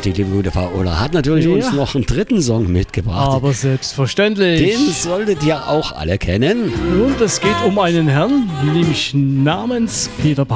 richtig, liebe gute Paola. Hat natürlich uns noch einen dritten Song mitgebracht. Aber selbstverständlich. Den solltet ihr auch alle kennen. Und es geht um einen Herrn, nämlich namens Peter Pan.